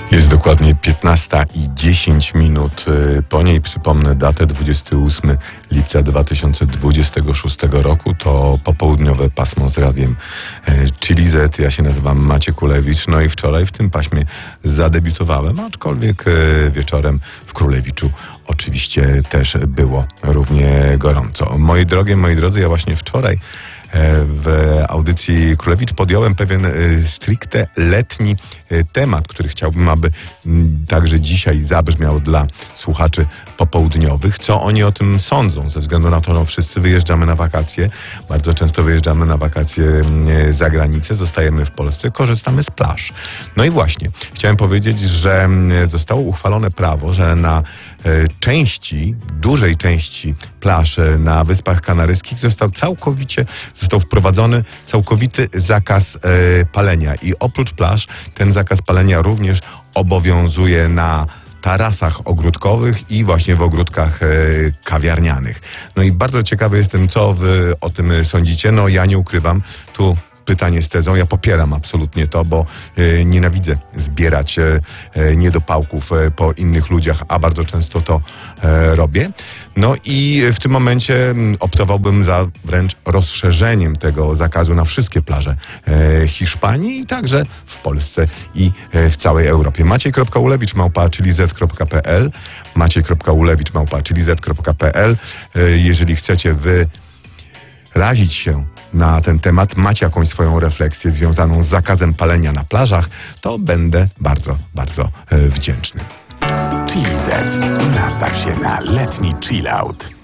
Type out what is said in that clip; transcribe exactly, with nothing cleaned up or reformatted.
Jest dokładnie piętnasta i dziesięć minut. Po niej przypomnę datę dwudziestego ósmego lipca dwa tysiące dwudziestego szóstego roku. To popołudniowe pasmo z radiem Chili Z. Ja się nazywam Maciek Kulewicz. No i wczoraj w tym paśmie zadebiutowałem, aczkolwiek wieczorem w Królewiczu oczywiście też było równie gorąco. Moi drogie, moi drodzy, ja właśnie wczoraj w audycji Królewicz podjąłem pewien stricte letni temat, który chciałbym, aby także dzisiaj zabrzmiał dla słuchaczy popołudniowych. Co oni o tym sądzą? Ze względu na to, że no, wszyscy wyjeżdżamy na wakacje. Bardzo często wyjeżdżamy na wakacje za granicę. Zostajemy w Polsce, korzystamy z plaż. No i właśnie, chciałem powiedzieć, że zostało uchwalone prawo, że na części, dużej części plaż na Wyspach Kanaryjskich został całkowicie, został wprowadzony całkowity zakaz e, palenia. I oprócz plaż ten zakaz palenia również obowiązuje na tarasach ogródkowych i właśnie w ogródkach e, kawiarnianych. No i bardzo ciekawy jestem, co wy o tym sądzicie. No ja nie ukrywam, tu pytanie z tezą. Ja popieram absolutnie to, bo e, nienawidzę zbierać e, niedopałków e, po innych ludziach, a bardzo często to e, robię. No i w tym momencie optowałbym za wręcz rozszerzeniem tego zakazu na wszystkie plaże e, Hiszpanii i także w Polsce i e, w całej Europie. Maciej.ulewicz małpa chilizet kropka pe el Maciej.ulewicz małpa chilizet kropka pe el. e, Jeżeli chcecie wy razić się na ten temat, macie jakąś swoją refleksję związaną z zakazem palenia na plażach, to będę bardzo, bardzo e, wdzięczny. Chili Z. Nastaw się na letni chill out.